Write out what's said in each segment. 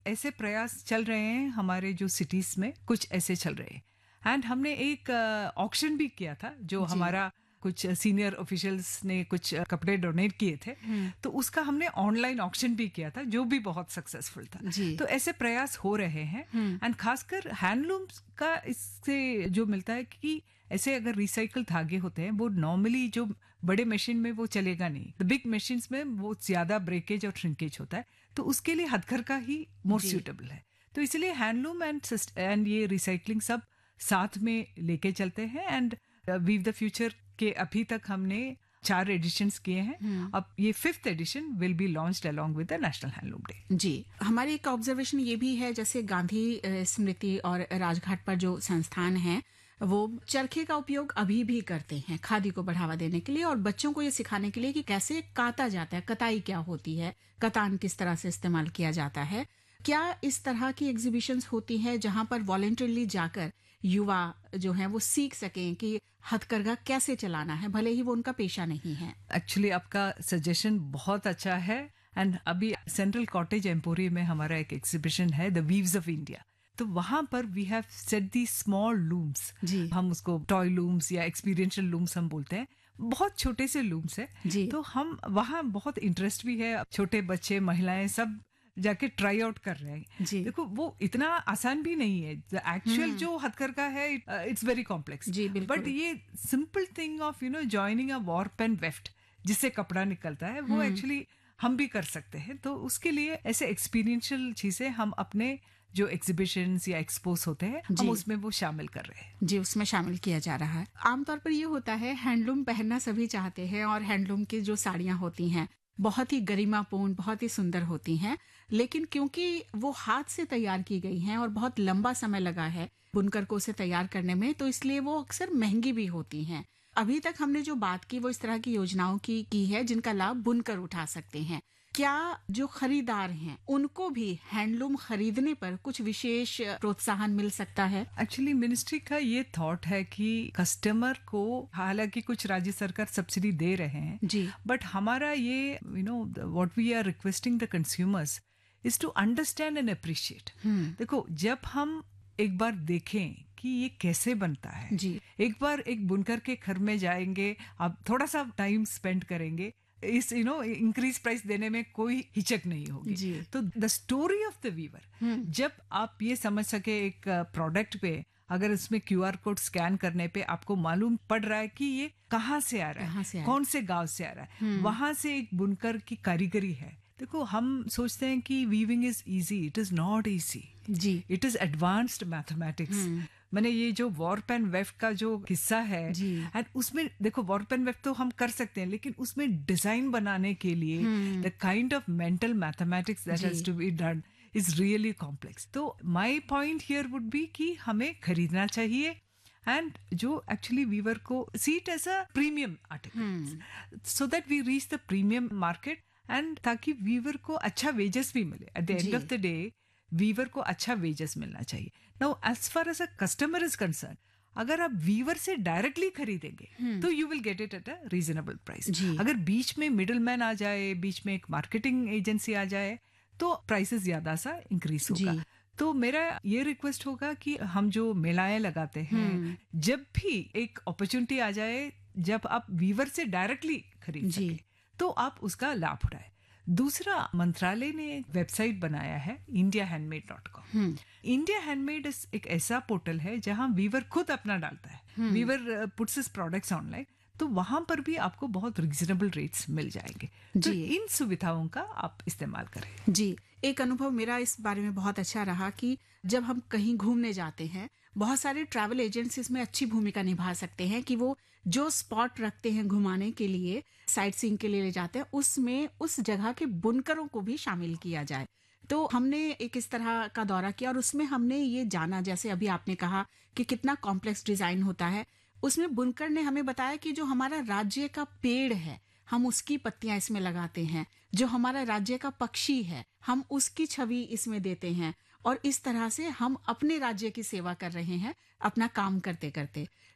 ऐसे प्रयास चल रहे हैं हमारे जो सिटीज में, कुछ ऐसे चल रहे हैं। एंड हमने एक ऑक्शन भी किया था, जो हमारा कुछ सीनियर ऑफिशियल्स ने कुछ कपड़े डोनेट किए थे, तो उसका हमने ऑनलाइन ऑक्शन भी किया था, जो भी बहुत सक्सेसफुल था। तो ऐसे प्रयास हो रहे हैं। एंड खासकर हैंडलूम्स का इससे जो मिलता है कि ऐसे अगर रिसाइकल धागे होते हैं, वो नॉर्मली जो बड़े मशीन में वो चलेगा नहीं, द बिग मशीन्स में वो ज्यादा ब्रेकेज और श्रिंकेज होता है, तो उसके लिए हथकरघा ही मोर सूटेबल है। तो इसलिए हैंडलूम एंड ये रिसाइकलिंग सब साथ में लेके चलते हैं। एंड वीव द फ्यूचर के अभी तक हमने 4 एडिशंस किए हैं। अब ये 5th addition will be launched along with the national handloom day. जी, हमारी एक ऑब्जर्वेशन ये भी है, जैसे गांधी स्मृति और राजघाट पर जो संस्थान है, वो चरखे का उपयोग अभी भी करते हैं खादी को बढ़ावा देने के लिए और बच्चों को ये सिखाने के लिए कि कैसे काता जाता है, कताई क्या होती है, कतान किस तरह से इस्तेमाल किया जाता है। क्या इस तरह की एग्जीबिशंस होती हैं जहां पर वॉलंटरली जाकर युवा जो हैं वो सीख सकें कि हथकरघा कैसे चलाना है, भले ही वो उनका पेशा नहीं है? एक्चुअली आपका सजेशन बहुत अच्छा है। एंड अभी सेंट्रल कॉटेज एम्पोरियम में हमारा एक एग्जीबिशन है, द वीव्स ऑफ इंडिया। तो वहां पर we have set the small looms, हम उसको टॉय लूम्स या एक्सपीरियंशियल लूम्स हम बोलते हैं, बहुत छोटे से लूम्स है। तो हम वहाँ बहुत इंटरेस्ट भी है, छोटे बच्चे, महिलाएं सब जाके ट्राई आउट कर रहे हैं। देखो वो इतना आसान भी नहीं है, एक्चुअल जो हथकरघा है इट्स वेरी कॉम्प्लेक्स, बट ये simple thing of joining a warp and weft जिससे कपड़ा निकलता है, वो एक्चुअली हम भी कर सकते हैं। तो उसके लिए ऐसे एक्सपीरियंशियल चीजें हम अपने जो एग्जीबिशंस या एक्सपोज होते हैं, हम उसमें वो शामिल कर रहे हैं। जी, उसमें शामिल किया जा रहा है। आमतौर पर ये होता है, हैंडलूम पहनना सभी चाहते हैं और हैंडलूम की जो साड़ियां होती हैं बहुत ही गरिमापूर्ण, बहुत ही सुंदर होती हैं, लेकिन क्योंकि वो हाथ से तैयार की गई हैं और बहुत लंबा समय लगा है बुनकर को उसे तैयार करने में, तो इसलिए वो अक्सर महंगी भी होती हैं। अभी तक हमने जो बात की वो इस तरह की योजनाओं की है जिनका लाभ बुनकर उठा सकते हैं। क्या जो खरीदार हैं उनको भी हैंडलूम खरीदने पर कुछ विशेष प्रोत्साहन मिल सकता है? एक्चुअली मिनिस्ट्री का ये थॉट है कि कस्टमर को, हालांकि कुछ राज्य सरकार सब्सिडी दे रहे हैं जी, बट हमारा ये what we are requesting the consumers is to understand and appreciate. देखो, जब हम एक बार देखें कि ये कैसे बनता है, एक बार एक बुनकर के घर में जाएंगे, आप थोड़ा सा टाइम स्पेंड करेंगे, इस इंक्रीज प्राइस देने में कोई हिचक नहीं होगी। तो the story of the Weaver, जब आप ये समझ सके एक प्रोडक्ट पे अगर इसमें QR कोड स्कैन करने पे आपको मालूम पड़ रहा है कि ये कहाँ से आ रहा है, कौन से गांव से आ रहा है, वहां से एक बुनकर की कारीगरी है। देखो, हम सोचते हैं कि weaving is easy, it is not easy ji, it is advanced mathematics. मैंने ये जो वॉर्प एंड वेफ्ट का जो हिस्सा है, एंड उसमें देखो वॉर्प एंड वेफ्ट तो हम कर सकते हैं, लेकिन उसमें डिजाइन बनाने के लिए the kind of mental mathematics that has to be done is really complex. तो my point here would be कि हमें खरीदना चाहिए एंड जो एक्चुअली वीवर को see it as a premium article, so that we reach the premium market, and ताकि Weaver को अच्छा वेजेस भी मिले। At the end of the day Weaver को अच्छा वेजेस मिलना चाहिए। Now as far as a customer is concern, अगर आप वीवर से डायरेक्टली खरीदेंगे तो you will get it at a reasonable price. अगर बीच में मिडिल मैन आ जाए, बीच में एक मार्केटिंग एजेंसी आ जाए, तो प्राइसेस ज्यादा सा इंक्रीज होगा। तो मेरा ये रिक्वेस्ट होगा कि हम जो मेलाएं लगाते हैं, जब भी एक अपॉर्चुनिटी आ जाए जब आप वीवर से डायरेक्टली खरीद सके, तो आप उसका लाभ उठाए। दूसरा, मंत्रालय ने एक वेबसाइट बनाया है indiahandmade.com। इंडिया हैंडमेड एक ऐसा पोर्टल है जहां वीवर खुद अपना डालता है, Weaver puts his products online, तो वहां पर भी आपको बहुत रीजनेबल रेट्स मिल जाएंगे। तो इन सुविधाओं का आप इस्तेमाल करें। जी, एक अनुभव मेरा इस बारे में बहुत अच्छा रहा कि जब हम कहीं घूमने जाते हैं, बहुत सारे ट्रैवल एजेंसीज में अच्छी भूमिका निभा सकते हैं कि वो जो स्पॉट रखते हैं घुमाने के लिए, साइट सीइंग के लिए ले जाते हैं, उसमें उस जगह के बुनकरों को भी शामिल किया जाए। तो हमने एक इस तरह का दौरा किया और उसमें हमने ये जाना, जैसे अभी आपने कहा कि कितना कॉम्प्लेक्स डिजाइन होता है, उसमें बुनकर ने हमें बताया कि जो हमारा राज्य का पेड़ है हम उसकी पत्तियां इसमें लगाते हैं, जो हमारा राज्य का पक्षी है हम उसकी छवि इसमें देते हैं, और इस तरह से हम अपने राज्य की सेवा कर रहे हैं अपना काम करते करते।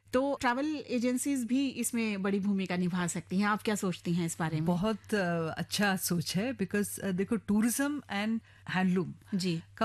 तो ट्रैवल एजेंसीज भी इसमें बड़ी भूमिका निभा सकती हैं। आप क्या सोचती हैं इस बारे में? बहुत अच्छा सोच है, बिकॉज देखो टूरिज्म एंड हैंडलूम जी